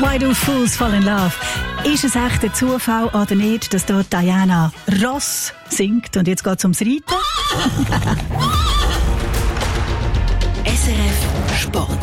Why do fools fall in love? Ist es echt ein Zufall oder nicht, dass dort Diana Ross singt? Und jetzt geht es ums Reiten. SRF Sport.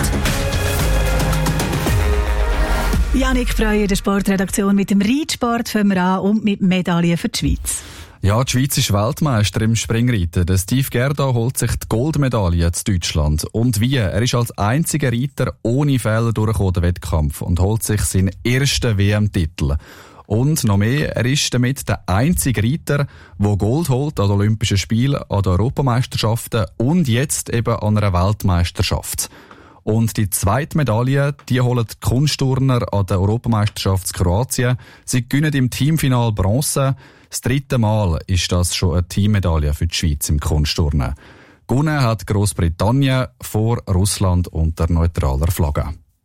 Janik Breuer, der Sportredaktion. Mit dem Reitsport fangen wir an und mit Medaillen für die Schweiz. Ja, die Schweiz ist Weltmeister im Springreiten. Der Steve Gerda holt sich die Goldmedaille zu Deutschland. Und wie? Er ist als einziger Reiter ohne Fehler durchgekommen, den Wettkampf, und holt sich seinen ersten WM-Titel. Und noch mehr, er ist damit der einzige Reiter, der Gold holt an den Olympischen Spielen, an den Europameisterschaften und jetzt eben an einer Weltmeisterschaft. Und die zweite Medaille, die holen die Kunstturner an der Europameisterschaft in Kroatien. Sie gewinnen im Teamfinal Bronze. Das dritte Mal ist das schon eine Teammedaille für die Schweiz im Kunstturnen. Gewonnen hat Großbritannien vor Russland unter neutraler Flagge.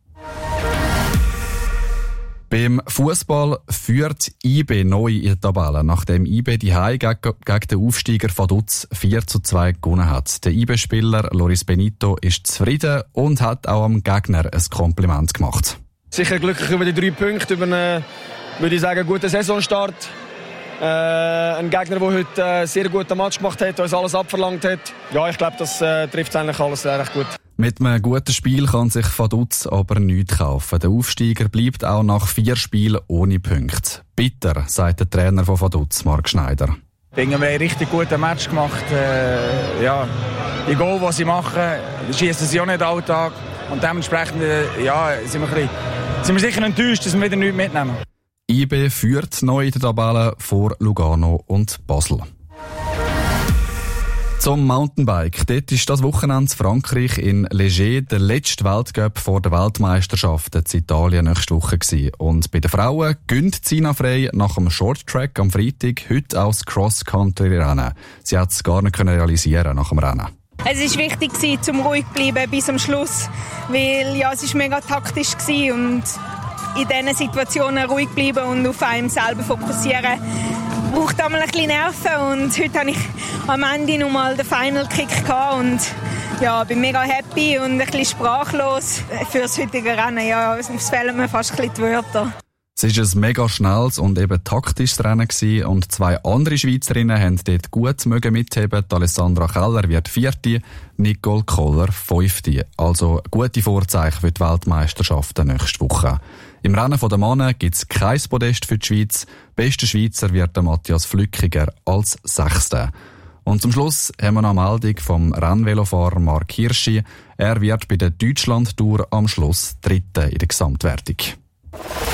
Beim Fußball führt IB neu in der Tabelle, nachdem IB die Heim gegen den Aufsteiger Vaduz 4:2 gewonnen hat. Der IB-Spieler Loris Benito ist zufrieden und hat auch am Gegner ein Kompliment gemacht. Sicher glücklich über die 3 Punkte, über einen, würde ich sagen, guten Saisonstart. Ein Gegner, der heute einen sehr guten Match gemacht hat, uns alles abverlangt hat. Ja, ich glaube, das trifft eigentlich alles recht gut. Mit einem guten Spiel kann sich Vaduz aber nichts kaufen. Der Aufsteiger bleibt auch nach 4 Spielen ohne Punkte. Bitter, sagt der Trainer von Vaduz, Marc Schneider. Ich denke, wir haben einen richtig guten Match gemacht. Die Goal, die sie machen, schießen sie auch nicht alltag. Und dementsprechend sind wir sicher enttäuscht, dass wir wieder nichts mitnehmen. IB führt neu in der Tabelle vor Lugano und Basel. Zum Mountainbike. Dort ist das Wochenende in Frankreich in Leger der letzte Weltcup vor der Weltmeisterschaft in Italien nächste Woche gewesen. Und bei den Frauen gönnt Sina Frey nach dem Shorttrack am Freitag heute auch das Cross-Country-Rennen. Sie hat es gar nicht realisieren nach dem Rennen. Es war wichtig, zum ruhig zu bleiben bis zum Schluss, weil es war mega taktisch war und in diesen Situationen ruhig bleiben und auf einem selber fokussieren braucht einmal ein bisschen Nerven. Und heute hatte ich am Ende nochmal den Final Kick gehabt und bin mega happy und ein bisschen sprachlos für das heutige Rennen. Ja, es fehlen mir fast ein bisschen die Wörter. Es war ein mega schnelles und eben taktisches Rennen gewesen und 2 andere Schweizerinnen haben dort gut mitheben. Alessandra Keller wird 4., Nicole Koller 5. Also gute Vorzeichen für die Weltmeisterschaften nächste Woche. Im Rennen der Männer gibt es kein Podest für die Schweiz. Bester Schweizer wird der Matthias Flückiger als 6. Und zum Schluss haben wir noch eine Meldung vom Rennvelofahrer Marc Hirschi. Er wird bei der Deutschland-Tour am Schluss 3. in der Gesamtwertung.